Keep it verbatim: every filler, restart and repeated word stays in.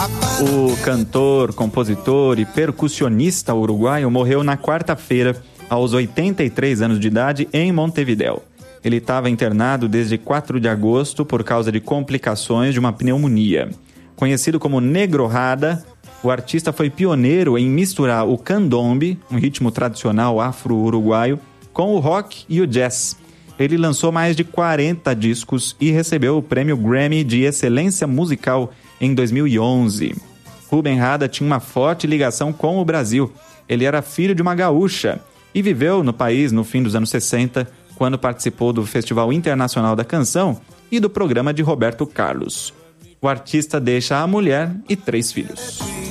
O cantor, compositor e percussionista uruguaio morreu na quarta-feira, aos oitenta e três anos de idade, em Montevidéu. Ele estava internado desde quatro de agosto por causa de complicações de uma pneumonia. Conhecido como Negro Rada, o artista foi pioneiro em misturar o candombe, um ritmo tradicional afro-uruguaio, com o rock e o jazz. Ele lançou mais de quarenta discos e recebeu o prêmio Grammy de Excelência Musical em dois mil e onze. Rubem Rada tinha uma forte ligação com o Brasil. Ele era filho de uma gaúcha e viveu no país no fim dos anos sessenta, quando participou do Festival Internacional da Canção e do programa de Roberto Carlos. O artista deixa a mulher e três filhos.